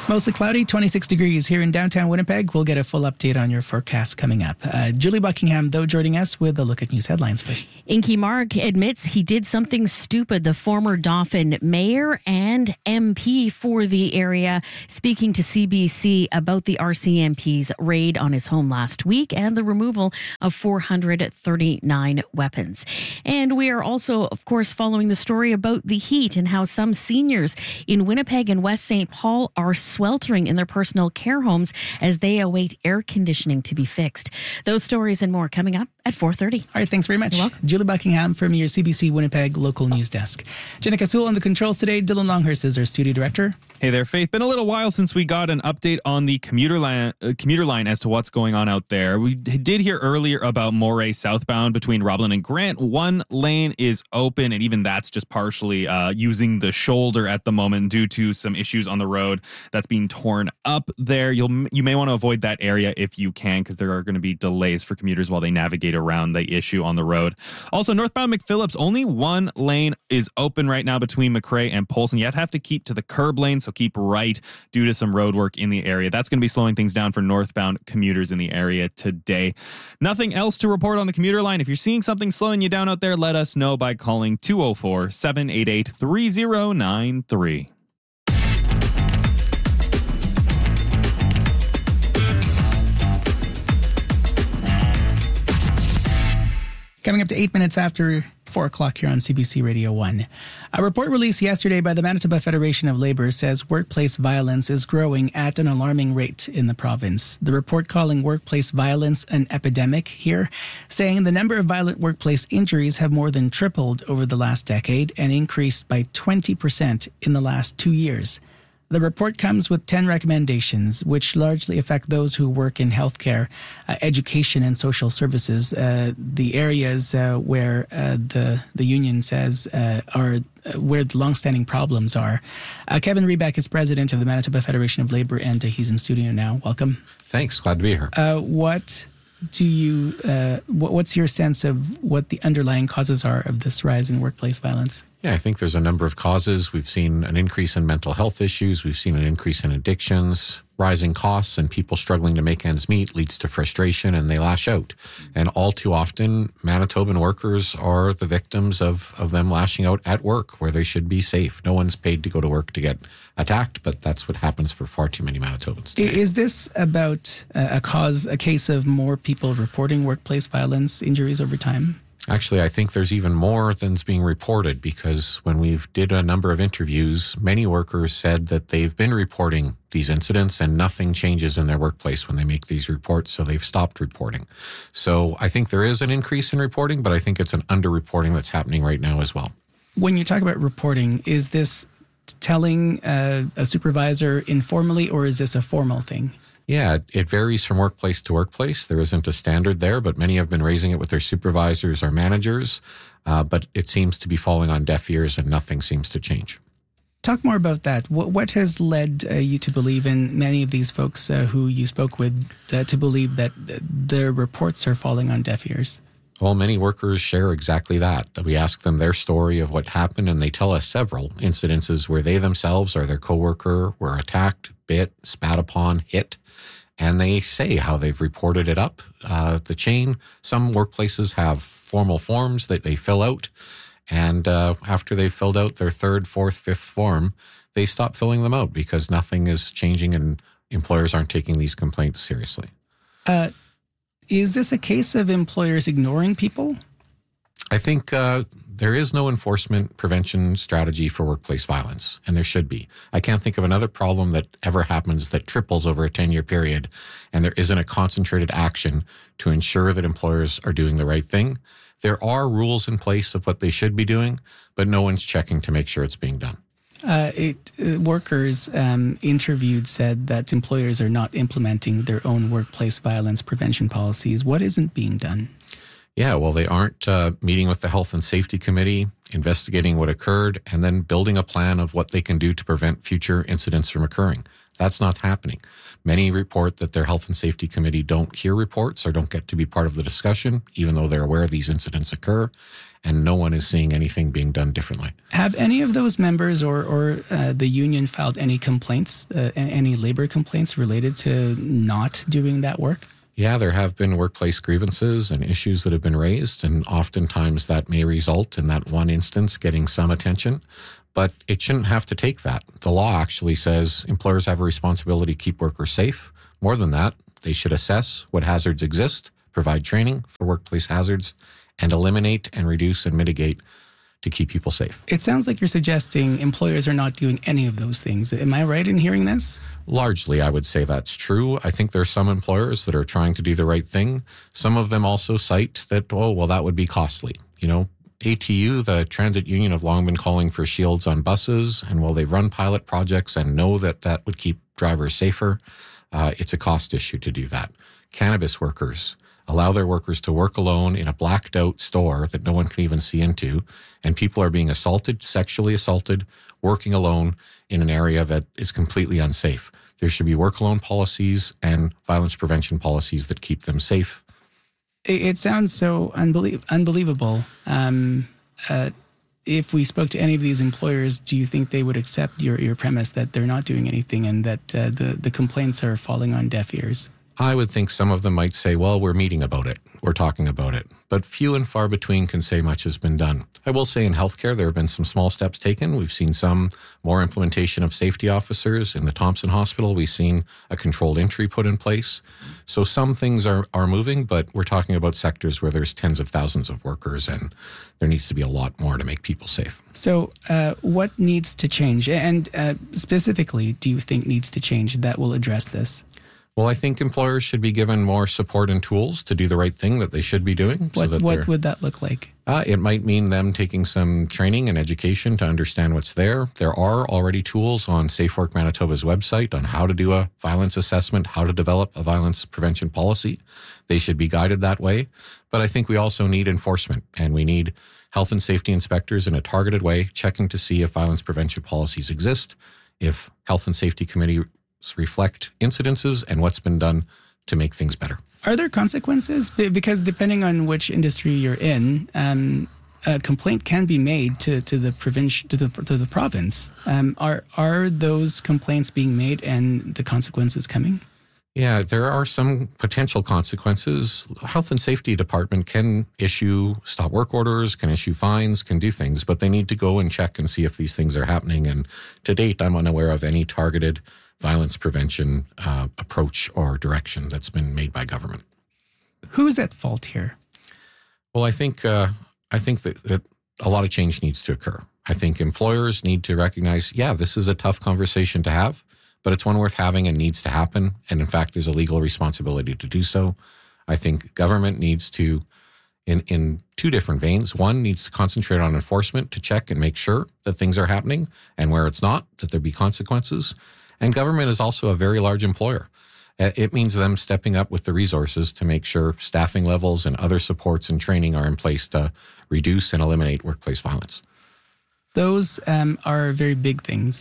Mostly cloudy, 26 degrees here in downtown Winnipeg. We'll get a full update on your forecast coming up. Julie Buckingham, though, joining us with a look at news headlines first. Inky Mark admits he did something stupid. The former Dauphin mayor and MP for the area speaking to CBC about the RCMP's raid on his home last week and the removal of 439 weapons. And we are also, of course, following the story about the heat and how some seniors in Winnipeg and West St. Paul are sweltering in their personal care homes as they await air conditioning to be fixed. Those stories and more coming up at 4:30. All right, thanks very much. You're welcome. Julie Buckingham from your CBC Winnipeg local news desk. Jenna Kasul on the controls today. Dylan Longhurst is our studio director. Hey there, Faith. Been a little while since we got an update on the commuter line as to what's going on out there. We did hear earlier about Moray southbound between Roblin and Grant. One lane is open, and even that's just partially using the shoulder at the moment due to some issues on the road that's being torn up there. You may want to avoid that area if you can, because there are going to be delays for commuters while they navigate around the issue on the road. Also, northbound McPhillips, only one lane is open right now between McRae and Polson. You have to keep to the curb lane, so keep right due to some road work in the area. That's going to be slowing things down for northbound commuters in the area today. Nothing else to report on the commuter line. If you're seeing something slowing you down out there, let us know by calling 204-788-3093. Coming up to 8 minutes after 4 o'clock here on CBC Radio 1. A report released yesterday by the Manitoba Federation of Labour says workplace violence is growing at an alarming rate in the province. The report calling workplace violence an epidemic here, saying the number of violent workplace injuries have more than tripled over the last decade and increased by 20% in the last 2 years. The report comes with 10 recommendations, which largely affect those who work in healthcare, education, and social services. The areas where the union says are where the longstanding problems are. Kevin Rebeck is president of the Manitoba Federation of Labour, and he's in studio now. Welcome. Thanks. Glad to be here. What's your sense of what the underlying causes are of this rise in workplace violence? Yeah, I think there's a number of causes. We've seen an increase in mental health issues. We've seen an increase in addictions. Rising costs and people struggling to make ends meet leads to frustration, and they lash out. And all too often, Manitoban workers are the victims of them lashing out at work where they should be safe. No one's paid to go to work to get attacked, but that's what happens for far too many Manitobans today. Is this about a case of more people reporting workplace violence injuries over time? Actually, I think there's even more than's being reported, because when we've did a number of interviews, many workers said that they've been reporting these incidents and nothing changes in their workplace when they make these reports, so they've stopped reporting. So I think there is an increase in reporting, but I think it's an underreporting that's happening right now as well. When you talk about reporting, is this telling a supervisor informally, or is this a formal thing? Yeah, it varies from workplace to workplace. There isn't a standard there, but many have been raising it with their supervisors or managers. But it seems to be falling on deaf ears and nothing seems to change. Talk more about that. What has led you to believe, in many of these folks who you spoke with, to believe that their reports are falling on deaf ears? Well, many workers share exactly that. We ask them their story of what happened, and they tell us several incidences where they themselves or their coworker were attacked, bit, spat upon, hit. And they say how they've reported it up the chain. Some workplaces have formal forms that they fill out. And after they've filled out their third, fourth, fifth form, they stop filling them out because nothing is changing and employers aren't taking these complaints seriously. Is this a case of employers ignoring people? I think there is no enforcement prevention strategy for workplace violence, and there should be. I can't think of another problem that ever happens that triples over a 10-year period, and there isn't a concentrated action to ensure that employers are doing the right thing. There are rules in place of what they should be doing, but no one's checking to make sure it's being done. Workers interviewed said that employers are not implementing their own workplace violence prevention policies. What isn't being done? Yeah, well, they aren't meeting with the Health and Safety Committee investigating what occurred, and then building a plan of what they can do to prevent future incidents from occurring. That's not happening. Many report that their health and safety committee don't hear reports or don't get to be part of the discussion, even though they're aware these incidents occur, and no one is seeing anything being done differently. Have any of those members or the union filed any complaints, any labor complaints related to not doing that work? Yeah, there have been workplace grievances and issues that have been raised, and oftentimes that may result in that one instance getting some attention, but it shouldn't have to take that. The law actually says employers have a responsibility to keep workers safe. More than that, they should assess what hazards exist, provide training for workplace hazards, and eliminate and reduce and mitigate to keep people safe. It sounds like you're suggesting employers are not doing any of those things. Am I right in hearing this? Largely, I would say that's true. I think there's some employers that are trying to do the right thing. Some of them also cite that, that would be costly. ATU, the transit union, have long been calling for shields on buses, and while they run pilot projects and know that that would keep drivers safer, it's a cost issue to do that. Cannabis workers allow their workers to work alone in a blacked out store that no one can even see into, and people are being assaulted, sexually assaulted, working alone in an area that is completely unsafe. There should be work alone policies and violence prevention policies that keep them safe. It sounds so unbelievable. If we spoke to any of these employers, do you think they would accept your premise that they're not doing anything and that the complaints are falling on deaf ears? I would think some of them might say, well, we're meeting about it. We're talking about it. But few and far between can say much has been done. I will say in healthcare, there have been some small steps taken. We've seen some more implementation of safety officers. In the Thompson Hospital, we've seen a controlled entry put in place. So some things are moving, but we're talking about sectors where there's tens of thousands of workers, and there needs to be a lot more to make people safe. So what needs to change? And specifically, do you think needs to change that will address this? Well, I think employers should be given more support and tools to do the right thing that they should be doing. What would that look like? It might mean them taking some training and education to understand what's there. There are already tools on Safe Work Manitoba's website on how to do a violence assessment, how to develop a violence prevention policy. They should be guided that way. But I think we also need enforcement, and we need health and safety inspectors in a targeted way, checking to see if violence prevention policies exist, if health and safety committee reflect incidences, and what's been done to make things better. Are there consequences? Because depending on which industry you're in, a complaint can be made to the province. Are those complaints being made and the consequences coming? Yeah, there are some potential consequences. Health and Safety Department can issue stop work orders, can issue fines, can do things, but they need to go and check and see if these things are happening. And to date, I'm unaware of any targeted violence prevention approach or direction that's been made by government. Who's at fault here? Well, I think that a lot of change needs to occur. I think employers need to recognize, this is a tough conversation to have, but it's one worth having and needs to happen. And in fact, there's a legal responsibility to do so. I think government needs to, in two different veins, one needs to concentrate on enforcement to check and make sure that things are happening, and where it's not, that there be consequences. And government is also a very large employer. It means them stepping up with the resources to make sure staffing levels and other supports and training are in place to reduce and eliminate workplace violence. Those are very big things.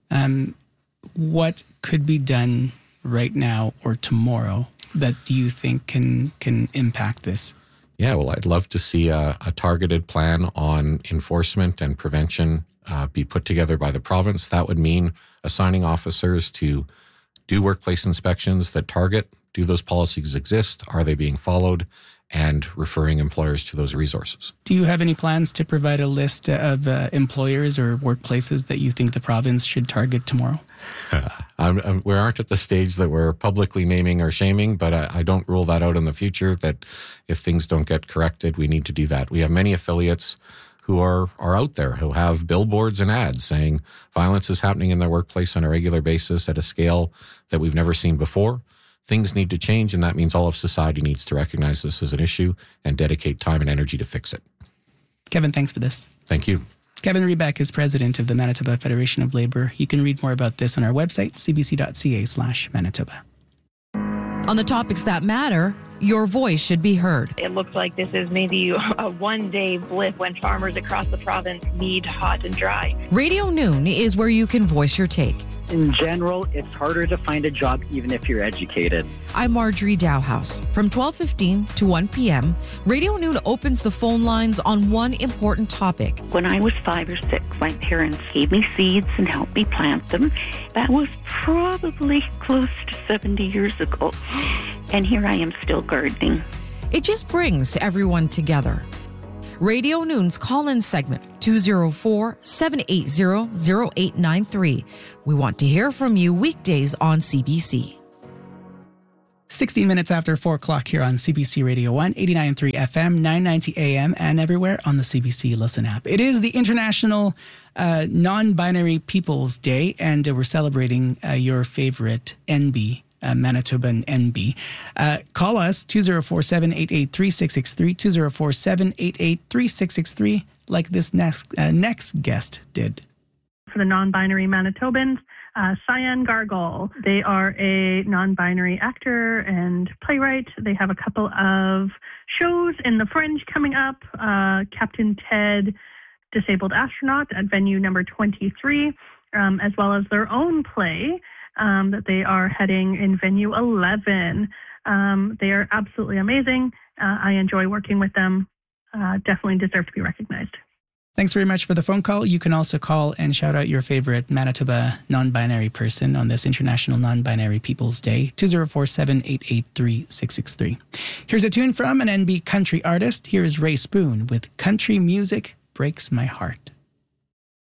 What could be done right now or tomorrow that do you think can impact this? Yeah, well, I'd love to see a targeted plan on enforcement and prevention be put together by the province. That would mean assigning officers to do workplace inspections that target, do those policies exist? Are they being followed? And referring employers to those resources. Do you have any plans to provide a list of employers or workplaces that you think the province should target tomorrow? We aren't at the stage that we're publicly naming or shaming, but I don't rule that out in the future, that if things don't get corrected, we need to do that. We have many affiliates who are out there, who have billboards and ads saying violence is happening in their workplace on a regular basis at a scale that we've never seen before. Things need to change, and that means all of society needs to recognize this as an issue and dedicate time and energy to fix it. Kevin, thanks for this. Thank you. Kevin Rebeck is president of the Manitoba Federation of Labour. You can read more about this on our website, cbc.ca/Manitoba. On the topics that matter, your voice should be heard. It looks like this is maybe a one-day blip when farmers across the province need hot and dry. Radio Noon is where you can voice your take. In general, it's harder to find a job even if you're educated. I'm Marjorie Dowhouse. From 12:15 to 1 p.m., Radio Noon opens the phone lines on one important topic. When I was 5 or 6, my parents gave me seeds and helped me plant them. That was probably close to 70 years ago. And here I am still gardening. It just brings everyone together. Radio Noon's call-in segment, 204-780-0893. We want to hear from you weekdays on CBC. 16 minutes after 4 o'clock here on CBC Radio 1, 89.3 FM, 990 AM, and everywhere on the CBC Listen app. It is the International Non-Binary Peoples Day, and we're celebrating your favorite NB. Manitoban NB. Call us 204-788-3663, 204-788-3663, like this next guest did. For the non-binary Manitobans, Cyan Gargle. They are a non-binary actor and playwright. They have a couple of shows in the Fringe coming up. Captain Ted, Disabled Astronaut at venue number 23, as well as their own play that they are heading in venue 11. They are absolutely amazing. I enjoy working with them. Definitely deserve to be recognized. Thanks very much for the phone call. You can also call and shout out your favorite Manitoba non-binary person on this International Non-Binary Peoples Day, 204-788-3663. Here's a tune from an NB country artist. Here is Ray Spoon with Country Music Breaks My Heart.